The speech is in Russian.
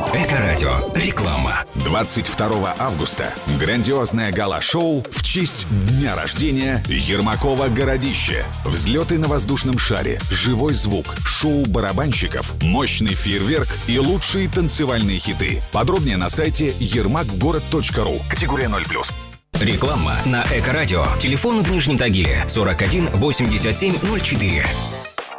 Эко-радио. Реклама. 22 августа грандиозное гала-шоу в честь дня рождения Ермакова «Городище». Взлеты на воздушном шаре, живой звук, шоу барабанщиков, мощный фейерверк и лучшие танцевальные хиты. Подробнее на сайте yermakgorod.ru. Категория 0+. Реклама на Эко-радио. Телефон в Нижнем Тагиле 41 87 04.